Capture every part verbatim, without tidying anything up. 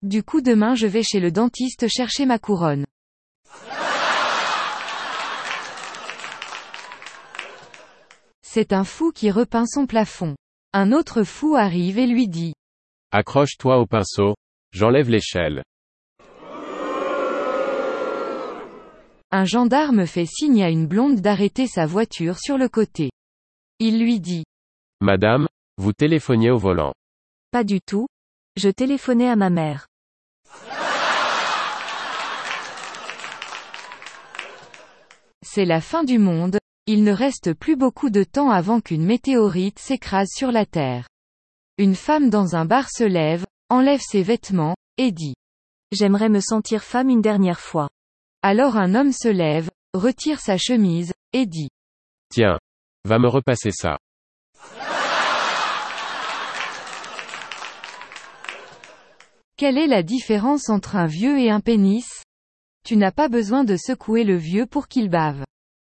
Du coup demain je vais chez le dentiste chercher ma couronne. C'est un fou qui repeint son plafond. Un autre fou arrive et lui dit. Accroche-toi au pinceau, j'enlève l'échelle. Un gendarme fait signe à une blonde d'arrêter sa voiture sur le côté. Il lui dit. Madame, vous téléphoniez au volant. Pas du tout. Je téléphonais à ma mère. C'est la fin du monde, il ne reste plus beaucoup de temps avant qu'une météorite s'écrase sur la Terre. Une femme dans un bar se lève, enlève ses vêtements, et dit. J'aimerais me sentir femme une dernière fois. Alors un homme se lève, retire sa chemise, et dit. Tiens. Va me repasser ça. Quelle est la différence entre un vieux et un pénis? Tu n'as pas besoin de secouer le vieux pour qu'il bave.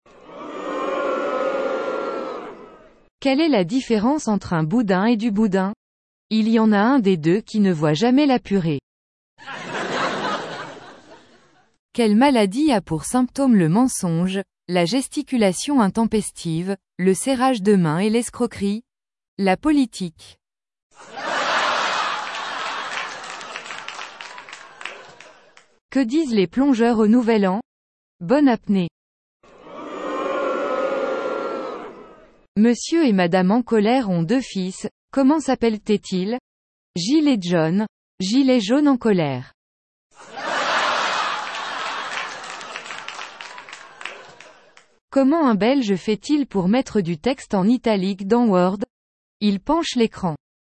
Quelle est la différence entre un boudin et du boudin? Il y en a un des deux qui ne voit jamais la purée. Quelle maladie a pour symptôme le mensonge, la gesticulation intempestive, le serrage de main et l'escroquerie? La politique. Que disent les plongeurs au Nouvel An? Bonne apnée. Monsieur et Madame en colère ont deux fils, comment s'appellent-ils? Gilles et John. Gilles est jaune en colère. Comment un Belge fait-il pour mettre du texte en italique dans Word? Il penche l'écran.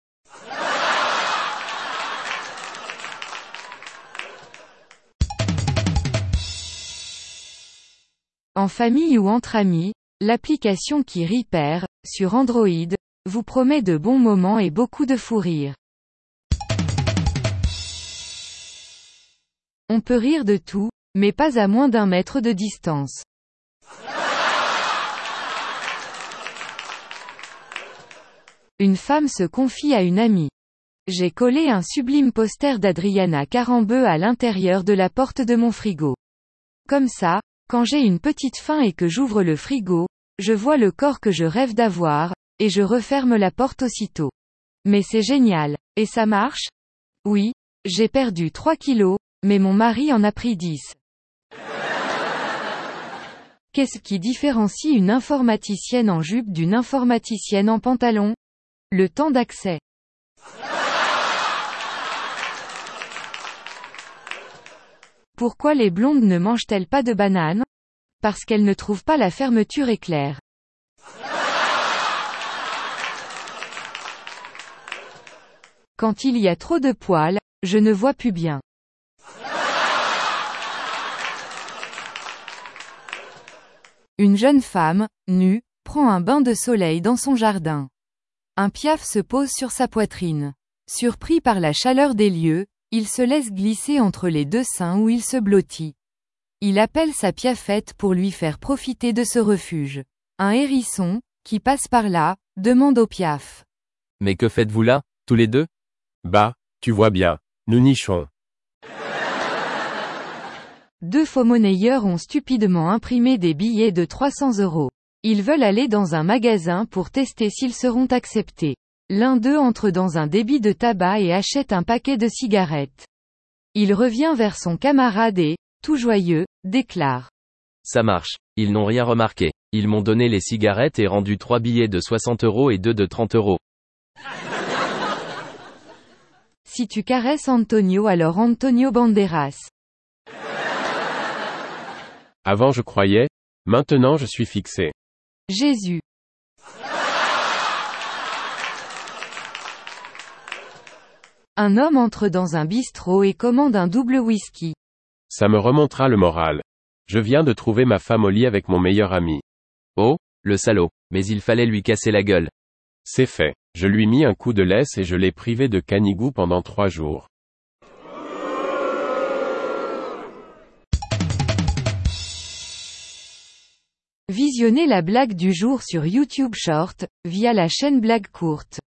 En famille ou entre amis, l'application qui Repair, sur Android, vous promet de bons moments et beaucoup de fou rire. On peut rire de tout, mais pas à moins d'un mètre de distance. Une femme se confie à une amie. J'ai collé un sublime poster d'Adriana Carambeu à l'intérieur de la porte de mon frigo. Comme ça, quand j'ai une petite faim et que j'ouvre le frigo, je vois le corps que je rêve d'avoir, et je referme la porte aussitôt. Mais c'est génial. Et ça marche? Oui, j'ai perdu trois kilos, mais mon mari en a pris dix. Qu'est-ce qui différencie une informaticienne en jupe d'une informaticienne en pantalon? Le temps d'accès. Pourquoi les blondes ne mangent-elles pas de bananes? Parce qu'elles ne trouvent pas la fermeture éclair. Quand il y a trop de poils, je ne vois plus bien. Une jeune femme, nue, prend un bain de soleil dans son jardin. Un piaf se pose sur sa poitrine. Surpris par la chaleur des lieux, il se laisse glisser entre les deux seins où il se blottit. Il appelle sa piafette pour lui faire profiter de ce refuge. Un hérisson, qui passe par là, demande au piaf. Mais que faites-vous là, tous les deux? Bah, tu vois bien, nous nichons. Deux faux-monnayeurs ont stupidement imprimé des billets de trois cents euros. Ils veulent aller dans un magasin pour tester s'ils seront acceptés. L'un d'eux entre dans un débit de tabac et achète un paquet de cigarettes. Il revient vers son camarade et, tout joyeux, déclare. Ça marche, ils n'ont rien remarqué. Ils m'ont donné les cigarettes et rendu trois billets de soixante euros et deux de trente euros. Si tu caresses Antonio alors Antonio Banderas. Avant je croyais, maintenant je suis fixé. Jésus. Un homme entre dans un bistrot et commande un double whisky. Ça me remontera le moral. Je viens de trouver ma femme au lit avec mon meilleur ami. Oh, le salaud, mais il fallait lui casser la gueule. C'est fait. Je lui mis un coup de laisse et je l'ai privé de canigou pendant trois jours. Visionnez la blague du jour sur YouTube Short, via la chaîne Blague Courte.